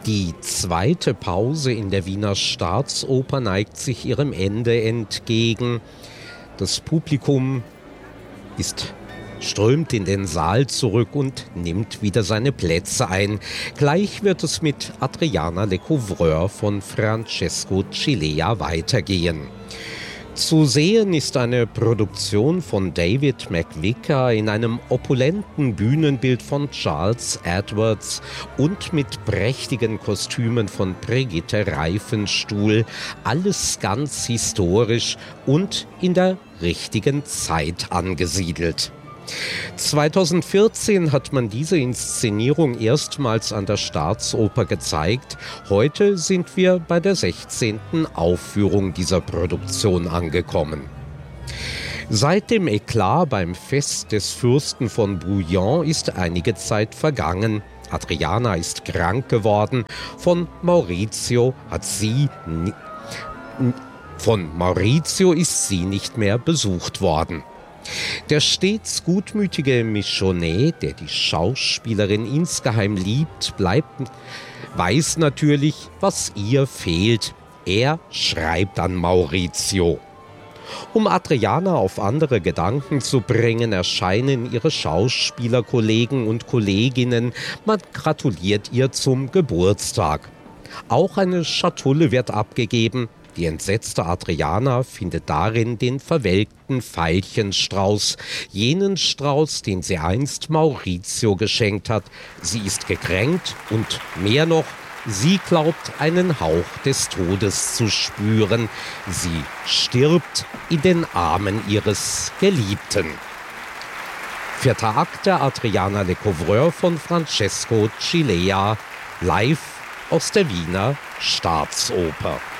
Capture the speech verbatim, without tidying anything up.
Die zweite Pause in der Wiener Staatsoper neigt sich ihrem Ende entgegen. Das Publikum ist, strömt in den Saal zurück und nimmt wieder seine Plätze ein. Gleich wird es mit Adriana Lecouvreur von Francesco Cilea weitergehen. Zu sehen ist eine Produktion von David McVicar in einem opulenten Bühnenbild von Charles Edwards und mit prächtigen Kostümen von Brigitte Reifenstuhl. Alles ganz historisch und in der richtigen Zeit angesiedelt. zweitausendvierzehn hat man diese Inszenierung erstmals an der Staatsoper gezeigt. Heute sind wir bei der sechzehnten Aufführung dieser Produktion angekommen. Seit dem Eklat beim Fest des Fürsten von Bouillon ist einige Zeit vergangen. Adriana ist krank geworden. Von Maurizio hat sie ni- von Maurizio ist sie nicht mehr besucht worden. Der stets gutmütige Michonnet, der die Schauspielerin insgeheim liebt, bleibt, weiß natürlich, was ihr fehlt. Er schreibt an Maurizio. Um Adriana auf andere Gedanken zu bringen, erscheinen ihre Schauspielerkollegen und Kolleginnen. Man gratuliert ihr zum Geburtstag. Auch eine Schatulle wird abgegeben. Die entsetzte Adriana findet darin den verwelkten Veilchenstrauß, jenen Strauß, den sie einst Maurizio geschenkt hat. Sie ist gekränkt und mehr noch, sie glaubt, einen Hauch des Todes zu spüren. Sie stirbt in den Armen ihres Geliebten. Vierter Akt der Adriana Lecouvreur von Francesco Cilea, live aus der Wiener Staatsoper.